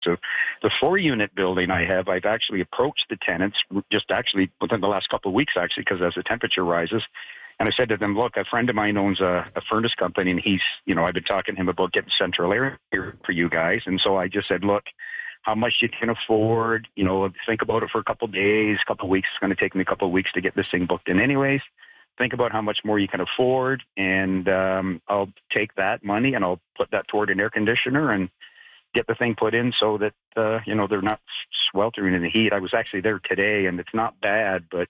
The 4-unit building I've actually approached the tenants just actually within the last couple of weeks, actually, because as the temperature rises. And I said to them, look, a friend of mine owns a furnace company, and he's, I've been talking to him about getting central air here for you guys. And so I just said, look, how much you can afford, think about it for a couple of days, a couple of weeks. It's going to take me a couple of weeks to get this thing booked in anyways. Think about how much more you can afford, and I'll take that money and I'll put that toward an air conditioner and get the thing put in so that, they're not sweltering in the heat. I was actually there today, and it's not bad, but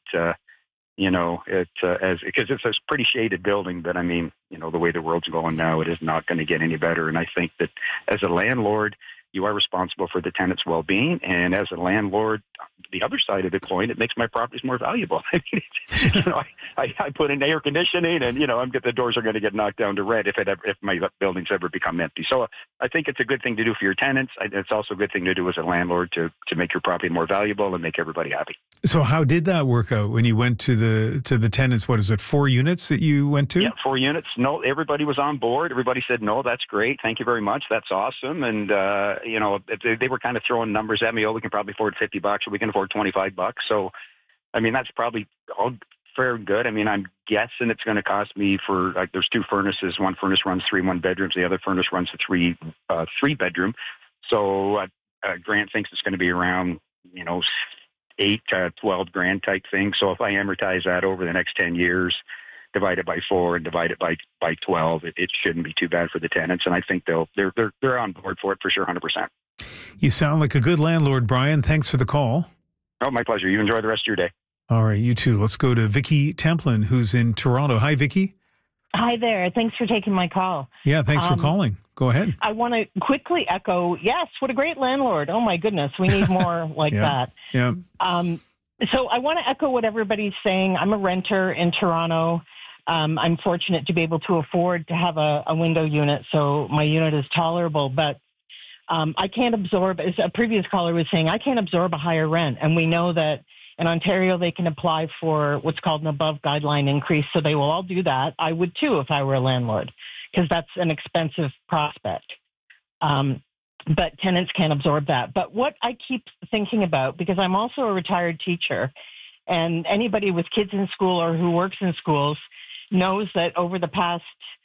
because it's a pretty shaded building, but I mean, the way the world's going now, it is not going to get any better. And I think that as a landlord, you are responsible for the tenant's well-being. And as a landlord, the other side of the coin, it makes my properties more valuable. I mean, I put in air conditioning, and the doors are going to get knocked down to red if my buildings ever become empty. So I think it's a good thing to do for your tenants. It's also a good thing to do as a landlord to make your property more valuable and make everybody happy. So how did that work out when you went to the tenants? What is it, 4 units that you went to? Yeah, 4 units. No, everybody was on board. Everybody said, no, that's great. Thank you very much. That's awesome. And, they were kind of throwing numbers at me. Oh, we can probably afford $50 or we can afford $25. So, I mean, that's probably all fair and good. I mean, I'm guessing it's going to cost me for, there's 2 furnaces. One furnace runs 3 1-bedrooms. The other furnace runs a 3-bedroom. So Grant thinks it's going to be around, $8 to $12 type thing. So if I amortize that over the next 10 years, divide it by 4 and divide it by 12, it shouldn't be too bad for the tenants. And I think they're on board for it for sure, 100%. You sound like a good landlord, Brian. Thanks for the call. Oh, my pleasure. You enjoy the rest of your day. All right, you too. Let's go to Vicki Templin, who's in Toronto. Hi, Vicki. Hi there. Thanks for taking my call. Yeah, thanks for calling. Go ahead. I want to quickly echo, yes, what a great landlord. Oh, my goodness. We need more like that. Yeah. So I want to echo what everybody's saying. I'm a renter in Toronto. I'm fortunate to be able to afford to have a window unit, so my unit is tolerable. But I can't absorb, as a previous caller was saying, I can't absorb a higher rent. And we know that in Ontario, they can apply for what's called an above guideline increase. So they will all do that. I would too if I were a landlord, because that's an expensive prospect. But tenants can't absorb that. But what I keep thinking about, because I'm also a retired teacher, and anybody with kids in school or who works in schools knows that over the past,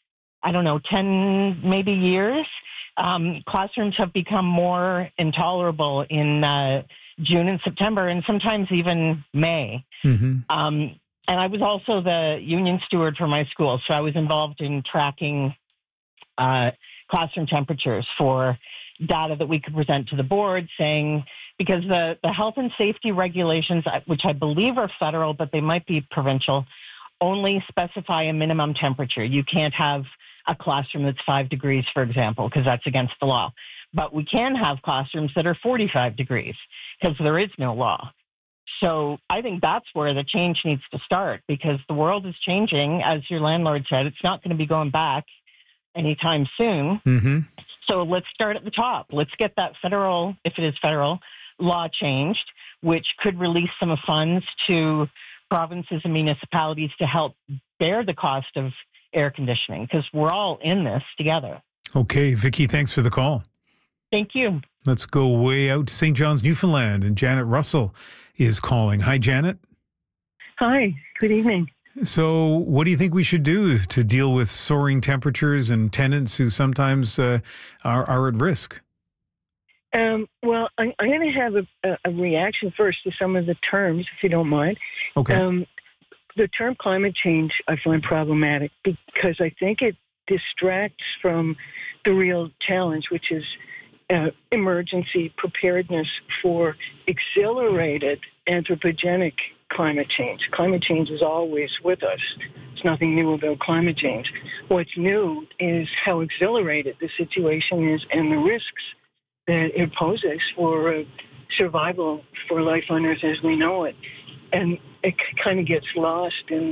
10 maybe years, classrooms have become more intolerable in June and September, and sometimes even May. Mm-hmm. And I was also the union steward for my school, so I was involved in tracking classroom temperatures for data that we could present to the board, saying, because the health and safety regulations, which I believe are federal, but they might be provincial, only specify a minimum temperature. You can't have a classroom that's 5 degrees, for example, because that's against the law. But we can have classrooms that are 45 degrees because there is no law. So I think that's where the change needs to start, because the world is changing. As your landlord said, it's not going to be going back anytime soon. Mm-hmm. So let's start at the top. Let's get that federal, if it is federal, law changed, which could release some funds to provinces and municipalities to help bear the cost of air conditioning, because we're all in this together. Okay, Vicki, thanks for the call. Thank you. Let's go way out to St. John's, Newfoundland, and Janet Russell is calling. Hi, Janet. Hi, good evening. So what do you think we should do to deal with soaring temperatures and tenants who sometimes are at risk? Well, I'm going to have a reaction first to some of the terms, if you don't mind. Okay. The term climate change I find problematic because I think it distracts from the real challenge, which is emergency preparedness for accelerated anthropogenic climate change. Climate change is always with us. There's nothing new about climate change. What's new is how accelerated the situation is and the risks that it poses for survival for life on Earth as we know it. And it kind of gets lost in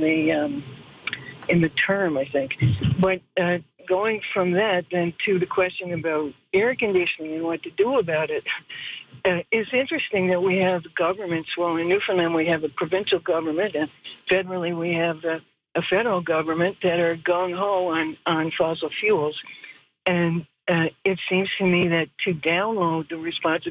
the term, I think. But going from that then to the question about air conditioning and what to do about it, it's interesting that we have governments. Well, in Newfoundland we have a provincial government, and federally we have a federal government that are gung-ho on fossil fuels. And it seems to me that to download the responsibility